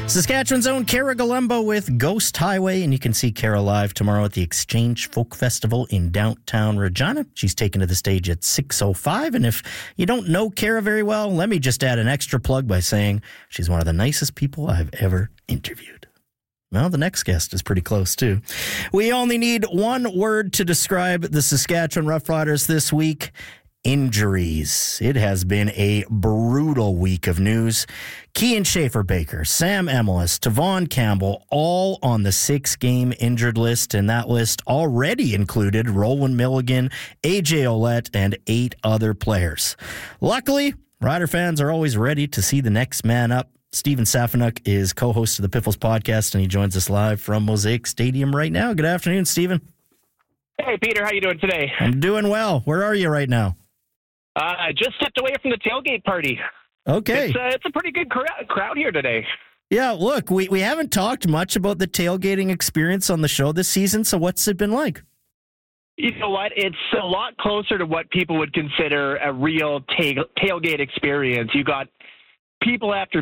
Saskatchewan's own Cara Galembo with Ghost Highway, and you can see Cara live tomorrow at the Exchange Folk Festival in downtown Regina. She's taken to the stage at 6:05, and if you don't know Cara very well, let me just add an extra plug by saying she's one of the nicest people I've ever interviewed. Well, the next guest is pretty close, too. We only need one word to describe the Saskatchewan Roughriders this week: injuries. It has been a brutal week of news. Kian Schaefer-Baker, Sam Emelis, Tavon Campbell, all on the 6-game injured list, and that list already included Roland Milligan, AJ Ouellette, and 8 other players. Luckily, Rider fans are always ready to see the next man up. Steven Safanuk is co-host of the Piffles podcast, and he joins us live from Mosaic Stadium right now. Good afternoon, Steven. Hey, Peter. How you doing today? I'm doing well. Where are you right now? I just stepped away from the tailgate party. Okay. It's a pretty good crowd here today. Yeah, look, we haven't talked much about the tailgating experience on the show this season, so what's it been like? You know what? It's a lot closer to what people would consider a real tailgate experience. You got people after